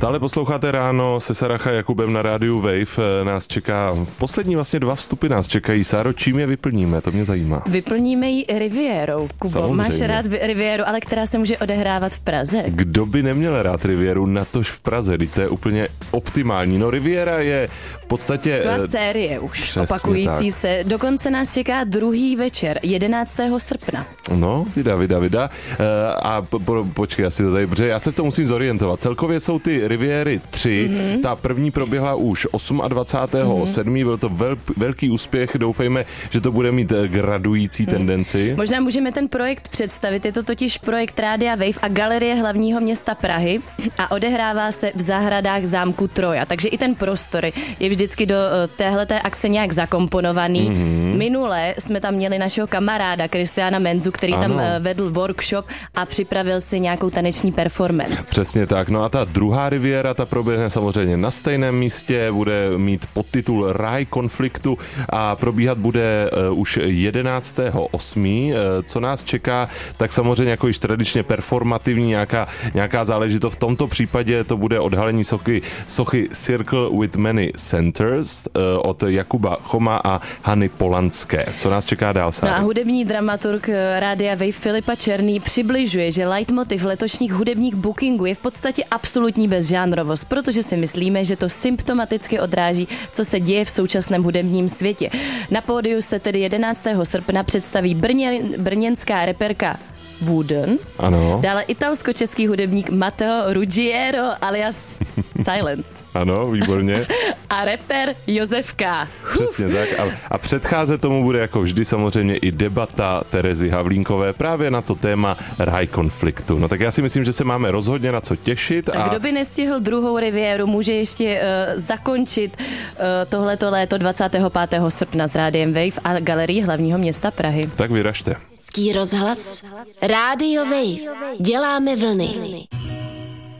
Stále posloucháte Ráno se Sarah a Jakubem na rádiu Wave. Nás čeká, poslední vlastně 2 vstupy nás čekají. Sáro, čím je vyplníme? To mě zajímá. Vyplníme ji Rivierou. Kubo, samozřejmě. Máš rád Rivieru, ale která se může odehrávat v Praze? Kdo by neměl rád Rivieru, natož v Praze? To je úplně optimální. No Riviera je v podstatě... Taková série už, přesně opakující tak. se. Dokonce nás čeká druhý večer, 11. srpna. No, vida. A počkej, asi to tady, protože já se v tom musím zorientovat. Celkově jsou ty Riviery 3. Ta první proběhla už 28.7. Byl to velký úspěch. Doufejme, že to bude mít gradující tendenci. Možná můžeme ten projekt představit. Je to totiž projekt Rádia Wave a Galerie hlavního města Prahy a odehrává se v zahradách zámku Troja. Takže i ten prostor je vždycky do téhleté akce nějak zakomponovaný. Minule jsme tam měli našeho kamaráda Kristiána Menzu, který tam vedl workshop a připravil si nějakou taneční performance. Přesně tak. No a ta druhá Riviera, ta proběhne samozřejmě na stejném místě, bude mít podtitul Ráj konfliktu a probíhat bude už 11.8. Co nás čeká, tak samozřejmě jako již tradičně performativní nějaká záležitost. V tomto případě to bude odhalení sochy Circle with Many Centers od Jakuba Choma a Hany Polanské. Co nás čeká dál, Sára? No a hudební dramaturg Rádia Wave Filipa Černý přibližuje, že leitmotiv letošních hudebních bookingů je v podstatě absolutní bezžánrovost, protože si myslíme, že to symptomaticky odráží, co se děje v současném hudebním světě. Na pódiu se tedy 11. srpna představí brněnská reperka Wooden, Ano. dále italsko-český hudebník Matteo Ruggiero alias Silence. Ano, výborně. A rapper Josef K. Přesně tak. A předcházet tomu bude jako vždy samozřejmě i debata Terezy Havlínkové právě na to téma ráj konfliktu. No tak já si myslím, že se máme rozhodně na co těšit. A kdo by nestihl druhou Rivieru, může ještě zakončit tohleto léto 25. srpna s Rádiem Wave a Galerií hlavního města Prahy. Tak vyražte. Rozhlas Rádio Wave. Děláme vlny.